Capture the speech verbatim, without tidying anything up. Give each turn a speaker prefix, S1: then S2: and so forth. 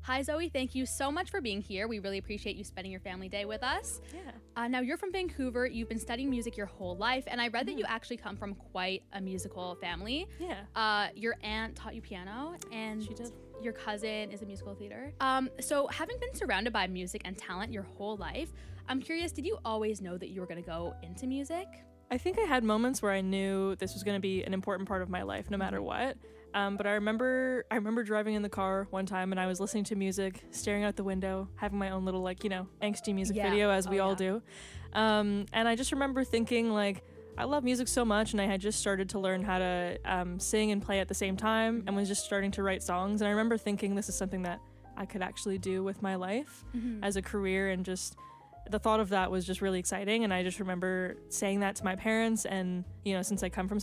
S1: Hi, Zoe. Thank you so much for being here. We really appreciate you spending your family day with us.
S2: Yeah.
S1: Uh, now, you're from Vancouver. You've been studying music your whole life, and I read that
S2: Mhm.
S1: you actually come from quite a musical family.
S2: Yeah.
S1: Uh, your aunt taught you piano, and
S2: She did.
S1: your cousin is a musical theater. Um, so, having been surrounded by music and talent your whole life, I'm curious, did you always know that you were going to go into music?
S2: I think I had moments where I knew this was going to be an important part of my life, no matter what. Um, but I remember, I remember driving in the car one time, and I was listening to music, staring out the window, having my own little, like, you know, angsty music
S1: Yeah.
S2: video, as
S1: Oh,
S2: we all
S1: yeah.
S2: do. Um, and I just remember thinking, like, I love music so much, and I had just started to learn how to um, sing and play at the same time, and was just starting to write songs. And I remember thinking this is something that I could actually do with my life
S1: Mhm.
S2: as a career, and just the thought of that was just really exciting. And I just remember saying that to my parents, and you know, since I come from